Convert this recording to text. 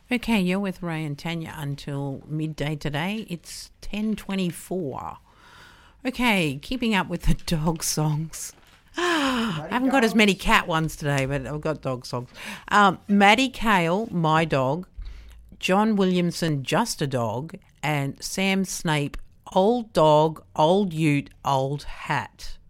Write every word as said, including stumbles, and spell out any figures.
Okay, you're with Ray and Tanya until midday today. It's ten twenty-four. Okay, keeping up with the dog songs. I haven't got as many cat ones today, but I've got dog songs. Um, Maddie Kale, My Dog. John Williamson, Just a Dog. And Sam Snape, Old Dog, Old Ute, Old Hat.